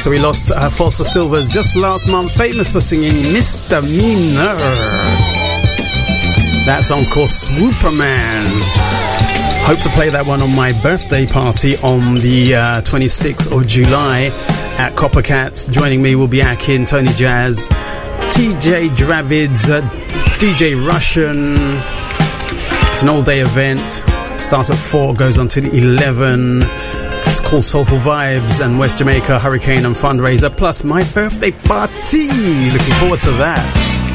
So we lost Foster Stilvers just last month, famous for singing Misdemeanor. That song's called Swooperman. Hope to play that one on my birthday party on the 26th of July at Coppercats. Joining me will be Akin, Tony Jazz, TJ Dravids, DJ Russian. It's an all-day event. Starts at 4, goes until 11. It's called Soulful Vibes and West Jamaica Hurricane and Fundraiser, plus my birthday party. Looking forward to that.